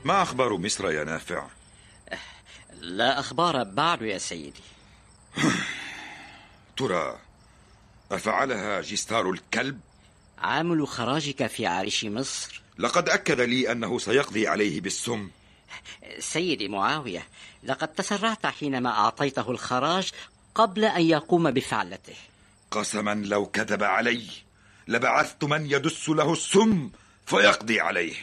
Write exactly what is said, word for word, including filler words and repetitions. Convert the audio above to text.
ما أخبار مصر يا نافع؟ لا أخبار بعد يا سيدي. ترى أفعلها جستار الكلب؟ عامل خراجك في عريش مصر لقد أكد لي أنه سيقضي عليه بالسم. سيدي معاوية، لقد تسرعت حينما أعطيته الخراج قبل أن يقوم بفعلته. قسما لو كذب علي لبعثت من يدس له السم فيقضي عليه.